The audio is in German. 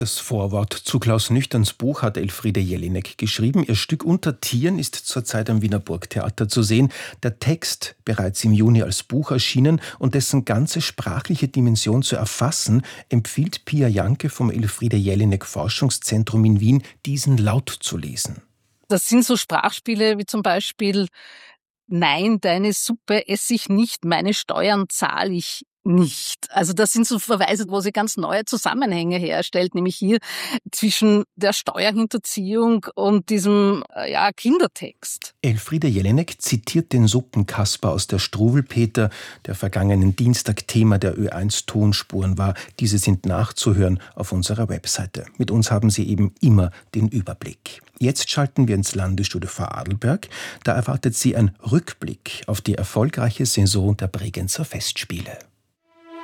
Das Vorwort zu Klaus Nüchterns Buch hat Elfriede Jelinek geschrieben. Ihr Stück Unter Tieren ist zurzeit am Wiener Burgtheater zu sehen. Der Text, bereits im Juni als Buch erschienen und dessen ganze sprachliche Dimension zu erfassen, empfiehlt Pia Janke vom Elfriede Jelinek Forschungszentrum in Wien, diesen laut zu lesen. Das sind so Sprachspiele wie zum Beispiel: Nein, deine Suppe esse ich nicht, meine Steuern zahle ich nicht. Also das sind so Verweise, wo sie ganz neue Zusammenhänge herstellt, nämlich hier zwischen der Steuerhinterziehung und diesem Kindertext. Elfriede Jelinek zitiert den Suppenkasper aus der Struwwelpeter, der vergangenen Dienstag Thema der Ö1 Tonspuren war. Diese sind nachzuhören auf unserer Webseite. Mit uns haben Sie eben immer den Überblick. Jetzt schalten wir ins Landesstudio Vorarlberg. Da erwartet Sie ein Rückblick auf die erfolgreiche Saison der Bregenzer Festspiele.